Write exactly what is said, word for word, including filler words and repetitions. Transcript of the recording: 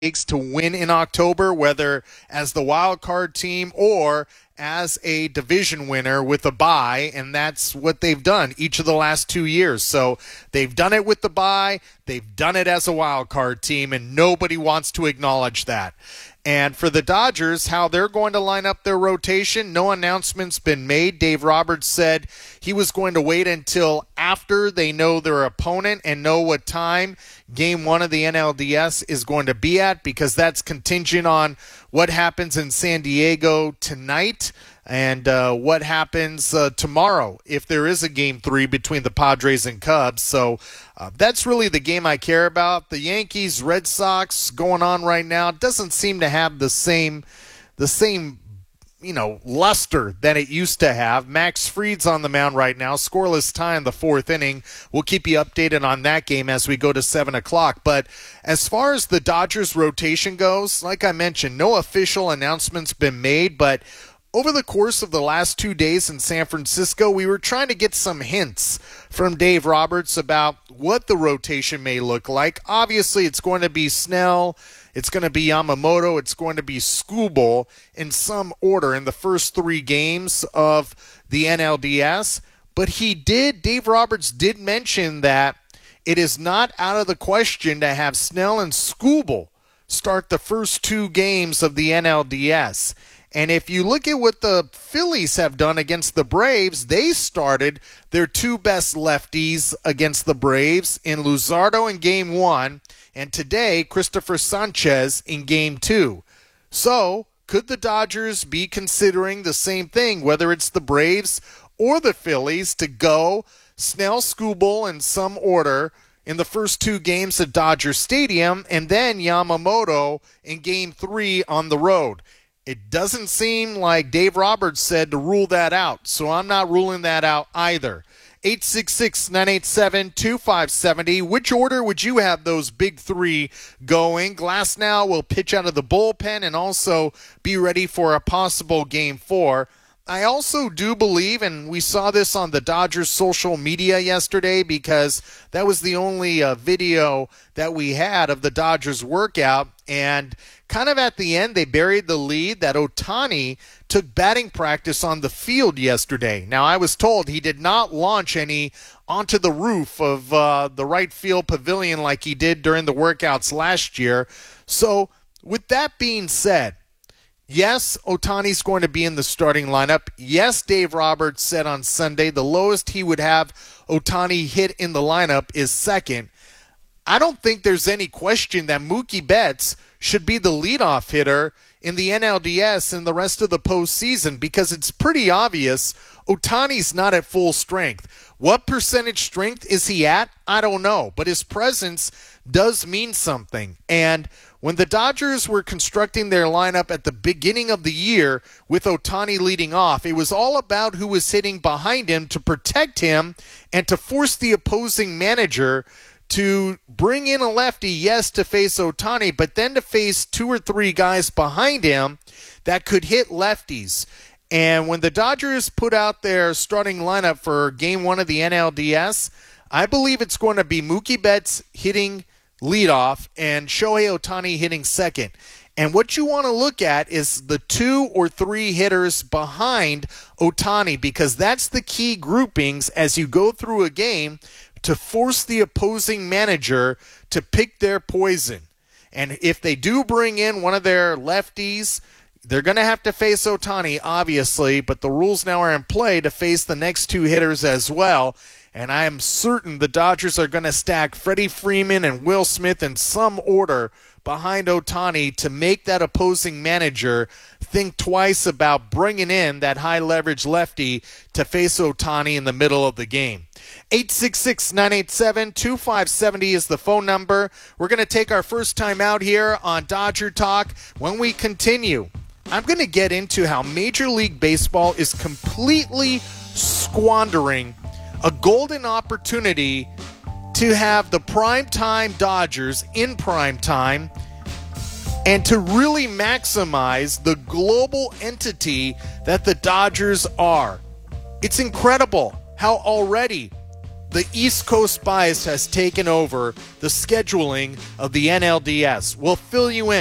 takes to win in October, whether as the wild card team or as a division winner with a bye, and that's what they've done each of the last two years. So they've done it with the bye, they've done it as a wild card team, and nobody wants to acknowledge that. And for the Dodgers, how they're going to line up their rotation, no announcement's been made. Dave Roberts said he was going to wait until after they know their opponent and know what time game one of the N L D S is going to be at, because that's contingent on what happens in San Diego tonight and uh, what happens uh, tomorrow if there is a game three between the Padres and Cubs. So uh, that's really the game I care about. The Yankees, Red Sox going on right now doesn't seem to have the same, the same, you know, luster that it used to have. Max Fried's on the mound right now, scoreless tie in the fourth inning. We'll keep you updated on that game as we go to seven o'clock. But as far as the Dodgers rotation goes, like I mentioned, no official announcement's been made, but over the course of the last two days in San Francisco, we were trying to get some hints from Dave Roberts about what the rotation may look like. Obviously, it's going to be Snell, it's going to be Yamamoto, it's going to be Skubal in some order in the first three games of the N L D S. But he did, Dave Roberts did mention that it is not out of the question to have Snell and Skubal start the first two games of the N L D S. And if you look at what the Phillies have done against the Braves, they started their two best lefties against the Braves in Luzardo in game one, and today Christopher Sanchez in game two. So could the Dodgers be considering the same thing, whether it's the Braves or the Phillies, to go Snell, Skubal in some order in the first two games at Dodger Stadium, and then Yamamoto in game three on the road? It doesn't seem like Dave Roberts said to rule that out, so I'm not ruling that out either. eight six six, nine eight seven, two five seven zero. Which order would you have those big three going? Glasnow will pitch out of the bullpen and also be ready for a possible game four. I also do believe, and we saw this on the Dodgers social media yesterday because that was the only uh, video that we had of the Dodgers workout, and kind of at the end they buried the lead that Ohtani took batting practice on the field yesterday. Now, I was told he did not launch any onto the roof of uh, the right field pavilion like he did during the workouts last year. So with that being said, yes, Ohtani's going to be in the starting lineup. Yes, Dave Roberts said on Sunday the lowest he would have Ohtani hit in the lineup is second. I don't think there's any question that Mookie Betts should be the leadoff hitter in the N L D S and the rest of the postseason, because it's pretty obvious Ohtani's not at full strength. What percentage strength is he at? I don't know, but his presence does mean something. And when the Dodgers were constructing their lineup at the beginning of the year with Ohtani leading off, it was all about who was hitting behind him to protect him and to force the opposing manager to bring in a lefty, yes, to face Ohtani, but then to face two or three guys behind him that could hit lefties. And when the Dodgers put out their starting lineup for game one of the N L D S, I believe it's going to be Mookie Betts hitting leadoff and Shohei Ohtani hitting second. And what you want to look at is the two or three hitters behind Ohtani, because that's the key groupings as you go through a game to force the opposing manager to pick their poison. And if they do bring in one of their lefties, they're going to have to face Ohtani, obviously, but the rules now are in play to face the next two hitters as well. And I am certain the Dodgers are going to stack Freddie Freeman and Will Smith in some order behind Ohtani to make that opposing manager think twice about bringing in that high-leverage lefty to face Ohtani in the middle of the game. eight six six, nine eight seven, two five seven zero is the phone number. We're going to take our first time out here on Dodger Talk. When we continue, I'm going to get into how Major League Baseball is completely squandering a golden opportunity to have the primetime Dodgers in primetime and to really maximize the global entity that the Dodgers are. It's incredible how already the East Coast bias has taken over the scheduling of the N L D S. We'll fill you in